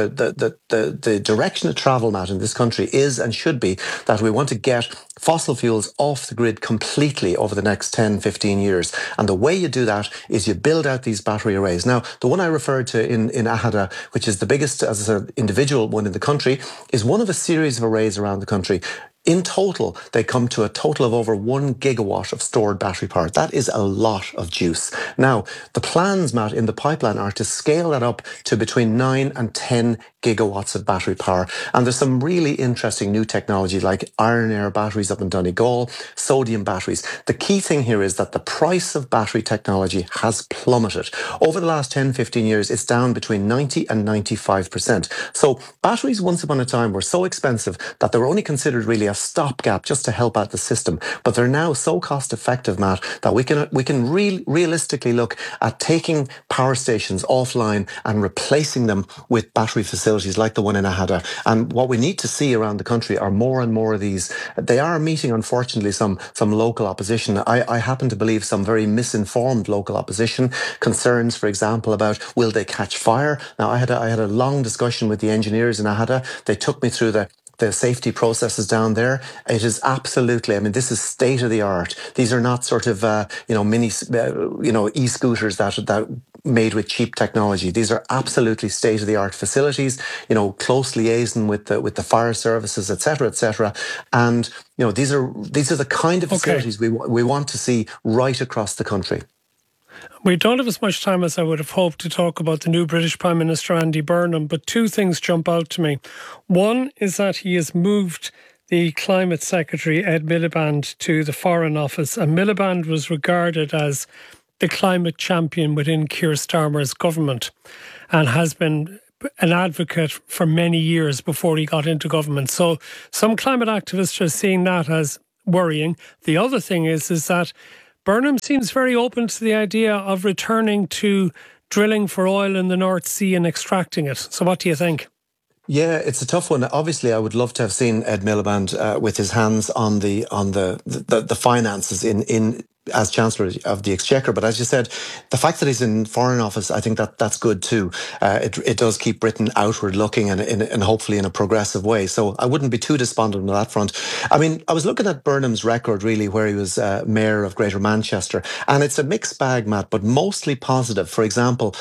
the direction of travel, Matt, in this country is and should be that we want to get fossil fuels off the grid completely over the next 10, 15 years. And the way you do that is you build out these battery arrays. Now, the one I referred to in Ahada, which is the biggest, as I said, individual one in the country, is one of a series of arrays around the country. In total, they come to a total of over 1 gigawatt of stored battery power. That is a lot of juice. Now, the plans, Matt, in the pipeline are to scale that up to between 9 and 10 gigawatts of battery power. And there's some really interesting new technology like iron air batteries up in Donegal, sodium batteries. The key thing here is that the price of battery technology has plummeted. Over the last 10, 15 years, it's down between 90 and 95%. So batteries once upon a time were so expensive that they were only considered really a a stopgap just to help out the system. But they're now so cost effective, Matt, that we can realistically look at taking power stations offline and replacing them with battery facilities like the one in Ahada. And what we need to see around the country are more and more of these. They are meeting, unfortunately, some local opposition. I happen to believe some very misinformed local opposition concerns, for example, about will they catch fire. Now, I had a long discussion with the engineers in Ahada. They took me through the safety processes down there. It is absolutely, I mean, this is state of the art. These are not sort of, mini, e-scooters that made with cheap technology. These are absolutely state of the art facilities, close liaison with the fire services, et cetera, and these are the kind of facilities we want to see right across the country. We don't have as much time as I would have hoped to talk about the new British Prime Minister, Andy Burnham, but two things jump out to me. One is that he has moved the Climate Secretary, Ed Miliband, to the Foreign Office, and Miliband was regarded as the climate champion within Keir Starmer's government and has been an advocate for many years before he got into government. So some climate activists are seeing that as worrying. The other thing is that Burnham seems very open to the idea of returning to drilling for oil in the North Sea and extracting it. So what do you think? Yeah, it's a tough one. Obviously, I would love to have seen Ed Miliband with his hands on the finances in as Chancellor of the Exchequer. But as you said, the fact that he's in Foreign Office, I think that's good too. It does keep Britain outward looking and hopefully in a progressive way. So I wouldn't be too despondent on that front. I mean, I was looking at Burnham's record really, where he was Mayor of Greater Manchester, and it's a mixed bag, Matt, but mostly positive. For example,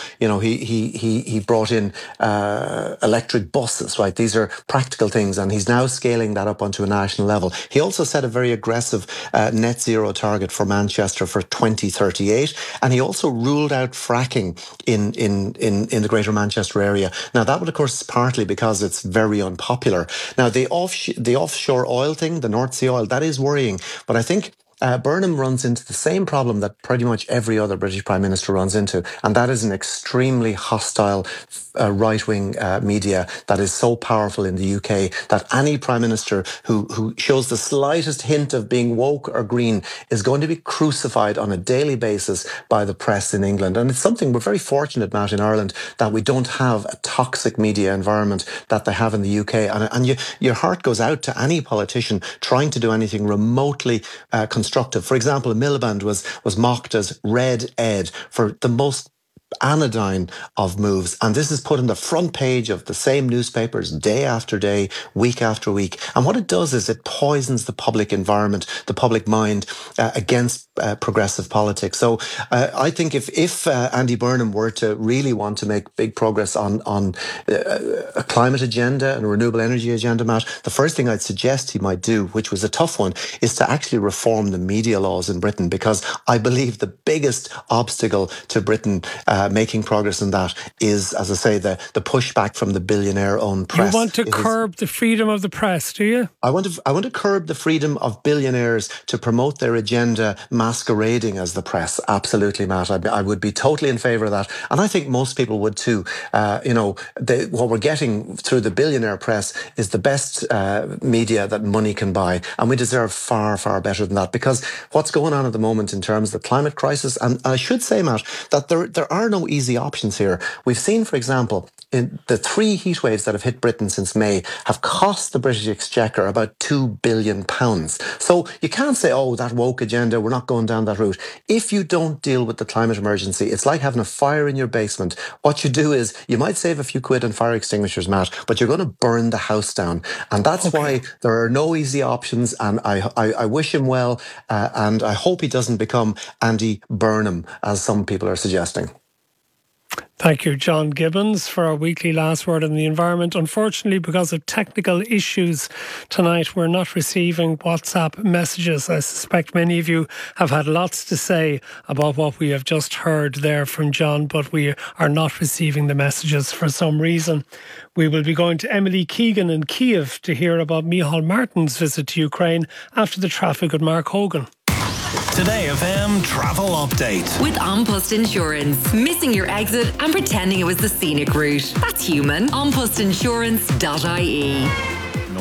he brought in electric buses, right? These are practical things, and he's now scaling that up onto a national level. He also set a very aggressive net zero target for Manchester for 2038, and he also ruled out fracking in the Greater Manchester area. Now, that would, of course, partly because it's very unpopular. Now, the offshore oil thing, the North Sea oil, that is worrying, but I think Burnham runs into the same problem that pretty much every other British Prime Minister runs into, and that is an extremely hostile right-wing media that is so powerful in the UK that any Prime Minister who shows the slightest hint of being woke or green is going to be crucified on a daily basis by the press in England. And it's something we're very fortunate, Matt, in Ireland, that we don't have a toxic media environment that they have in the UK. And your heart goes out to any politician trying to do anything remotely constructive. For example, Miliband was mocked as Red Ed for the most anodyne of moves, and this is put on the front page of the same newspapers day after day, week after week. And what it does is it poisons the public environment, the public mind against progressive politics. So I think if Andy Burnham were to really want to make big progress on a climate agenda and a renewable energy agenda, Matt, the first thing I'd suggest he might do, which was a tough one, is to actually reform the media laws in Britain, because I believe the biggest obstacle to Britain making progress in that is, as I say, the pushback from the billionaire-owned press. You want to curb the freedom of the press, do you? I want to curb the freedom of billionaires to promote their agenda masquerading as the press. Absolutely, Matt. I would be totally in favour of that. And I think most people would too. What we're getting through the billionaire press is the best media that money can buy. And we deserve far, far better than that, because what's going on at the moment in terms of the climate crisis, and I should say, Matt, that there are no easy options here. We've seen, for example, in the 3 heat waves that have hit Britain since May have cost the British Exchequer about £2 billion. So you can't say, oh, that woke agenda, we're not going down that route. If you don't deal with the climate emergency, it's like having a fire in your basement. What you do is you might save a few quid on fire extinguishers, Matt, but you're going to burn the house down. And that's why there are no easy options. And I wish him well, and I hope he doesn't become Andy Burnham, as some people are suggesting. Thank you, John Gibbons, for our weekly Last Word on the Environment. Unfortunately, because of technical issues tonight, we're not receiving WhatsApp messages. I suspect many of you have had lots to say about what we have just heard there from John, but we are not receiving the messages for some reason. We will be going to Emily Keegan in Kiev to hear about Micheál Martin's visit to Ukraine after the traffic with Mark Hogan. Today FM travel update. With An Post Insurance. Missing your exit and pretending it was the scenic route. That's human. AnPostInsurance.ie.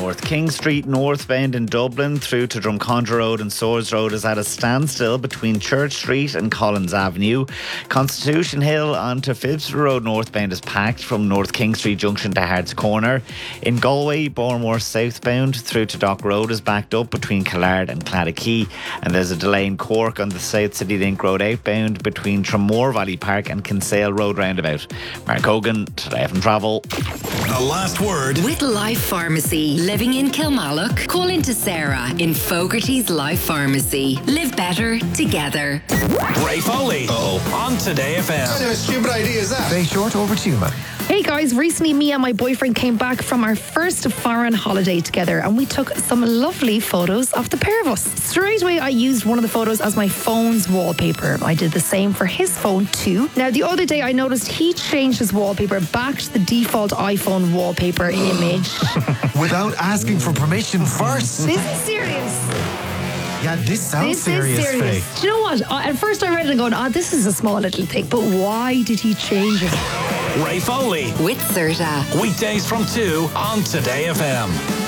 North King Street northbound in Dublin through to Drumcondra Road and Swords Road is at a standstill between Church Street and Collins Avenue. Constitution Hill onto Phibsborough Road northbound is packed from North King Street junction to Hart's Corner. In Galway, Bournemore southbound through to Dock Road is backed up between Killard and Claddaghey. And there's a delay in Cork on the South City Link Road outbound between Tramore Valley Park and Kinsale Road roundabout. Mark Hogan, Today FM Travel. The last word with Life Pharmacy. Living in Kilmallock? Call into Sarah in Fogarty's Life Pharmacy. Live better together. Ray Foley on Today FM. What kind of stupid idea is that? Very short, over to you, man. Hey guys, recently me and my boyfriend came back from our first foreign holiday together and we took some lovely photos of the pair of us. Straight away I used one of the photos as my phone's wallpaper. I did the same for his phone too. Now the other day I noticed he changed his wallpaper back to the default iPhone wallpaper image. Without asking for permission first. This is serious. Yeah, this sounds serious, Faye. Do you know what? At first I read it and going, this is a small little thing, but why did he change it? Ray Foley with Serta. Weekdays from 2 on Today FM.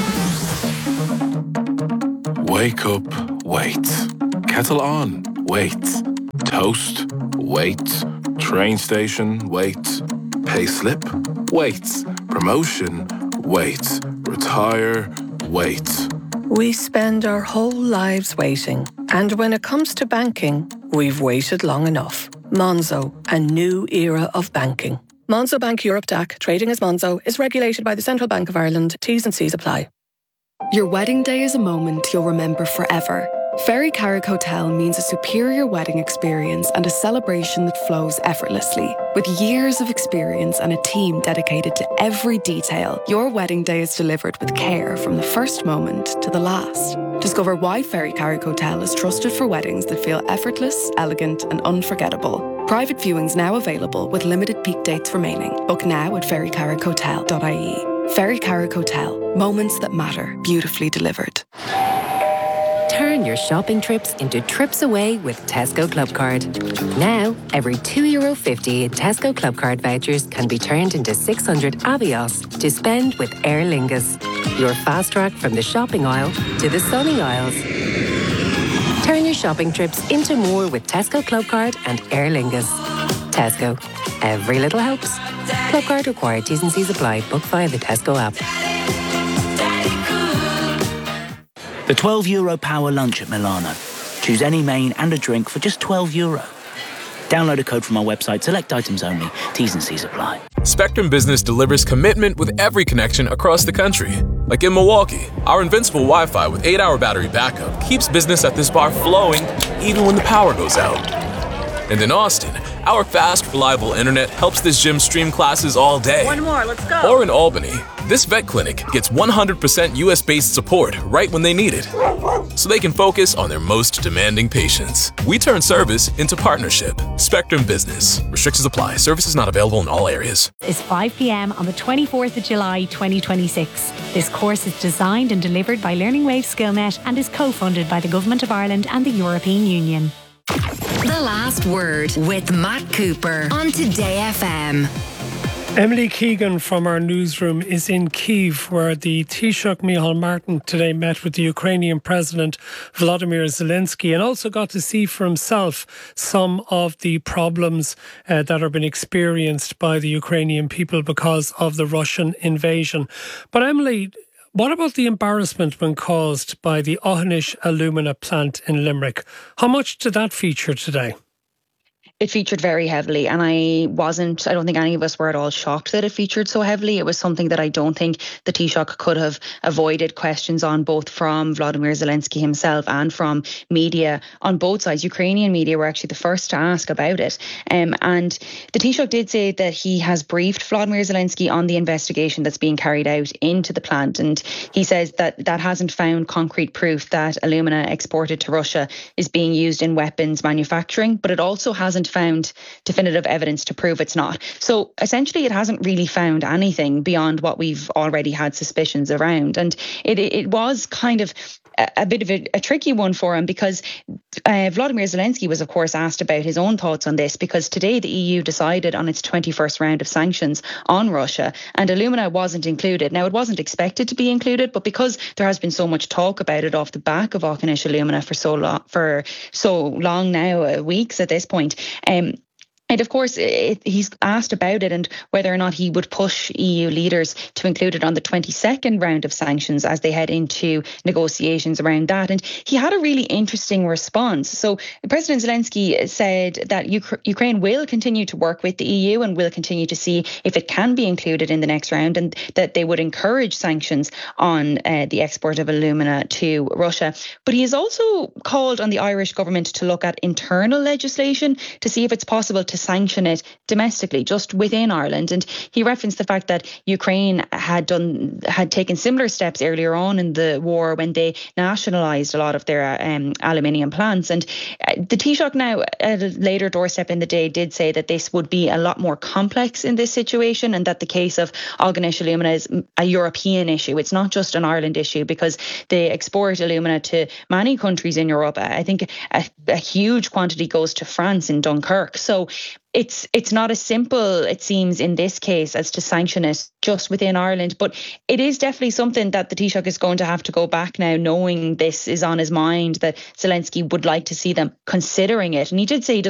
Wake up, wait. Kettle on, wait. Toast, wait. Train station, wait. Payslip, wait. Promotion, wait. Retire, wait. We spend our whole lives waiting. And when it comes to banking, we've waited long enough. Monzo, a new era of banking. Monzo Bank Europe DAC, trading as Monzo, is regulated by the Central Bank of Ireland. T's and C's apply. Your wedding day is a moment you'll remember forever. Ferry Carrick Hotel means a superior wedding experience and a celebration that flows effortlessly. With years of experience and a team dedicated to every detail, your wedding day is delivered with care from the first moment to the last. Discover why Ferry Carrick Hotel is trusted for weddings that feel effortless, elegant and unforgettable. Private viewings now available with limited peak dates remaining. Book now at ferrycarrickhotel.ie. Ferry Carrick Hotel. Moments that matter, beautifully delivered. Turn your shopping trips into trips away with Tesco Clubcard. Now, every €2.50 in Tesco Clubcard vouchers can be turned into 600 Avios to spend with Aer Lingus. Your fast track from the shopping aisle to the sunny aisles. Turn your shopping trips into more with Tesco Clubcard and Aer Lingus. Tesco. Every little helps. Clubcard required. T's and C's apply. Book via the Tesco app. The €12 power lunch at Milano. Choose any main and a drink for just €12. Download a code from our website. Select items only. T's and C's apply. Spectrum Business delivers commitment with every connection across the country. Like in Milwaukee, our invincible Wi-Fi with 8-hour battery backup keeps business at this bar flowing even when the power goes out. And in Austin, our fast, reliable internet helps this gym stream classes all day. One more, let's go. Or in Albany, this vet clinic gets 100% US-based support right when they need it, so they can focus on their most demanding patients. We turn service into partnership. Spectrum Business. Restrictions apply. Services not available in all areas. It's 5 p.m. on the 24th of July 2026. This course is designed and delivered by Learning Wave SkillNet and is co-funded by the Government of Ireland and the European Union. The Last Word with Matt Cooper on Today FM. Emily Keegan from our newsroom is in Kyiv, where the Taoiseach Micheál Martin today met with the Ukrainian President Volodymyr Zelensky and also got to see for himself some of the problems that are being experienced by the Ukrainian people because of the Russian invasion. But Emily, what about the embarrassment when caused by the Aughinish alumina plant in Limerick? How much did that feature today? It featured very heavily, and I don't think any of us were at all shocked that it featured so heavily. It was something that I don't think the Taoiseach could have avoided questions on, both from Volodymyr Zelensky himself and from media on both sides. Ukrainian media were actually the first to ask about it. And the Taoiseach did say that he has briefed Volodymyr Zelensky on the investigation that's being carried out into the plant. And he says that hasn't found concrete proof that alumina exported to Russia is being used in weapons manufacturing, but it also hasn't hasn't found definitive evidence to prove it's not. So essentially, it hasn't really found anything beyond what we've already had suspicions around. And it was kind of a bit of a tricky one for him, because Vladimir Zelensky was, of course, asked about his own thoughts on this, because today the EU decided on its 21st round of sanctions on Russia, and Illumina wasn't included. Now, it wasn't expected to be included, but because there has been so much talk about it off the back of Auchan Illumina for so long now, weeks at this point, and of course, he's asked about it and whether or not he would push EU leaders to include it on the 22nd round of sanctions as they head into negotiations around that. And he had a really interesting response. So President Zelensky said that Ukraine will continue to work with the EU and will continue to see if it can be included in the next round, and that they would encourage sanctions on the export of Illumina to Russia. But he has also called on the Irish government to look at internal legislation to see if it's possible to sanction it domestically, just within Ireland. And he referenced the fact that Ukraine had taken similar steps earlier on in the war when they nationalised a lot of their aluminium plants. And the Taoiseach now, at a later doorstep in the day, did say that this would be a lot more complex in this situation, and that the case of Auchan Illumina is a European issue. It's not just an Ireland issue, because they export alumina to many countries in Europe. I think a huge quantity goes to France in Dunkirk. So it's not as simple, it seems, in this case as to sanction it just within Ireland. But it is definitely something that the Taoiseach is going to have to go back now, knowing this is on his mind, that Zelensky would like to see them considering it. And he did say he doesn't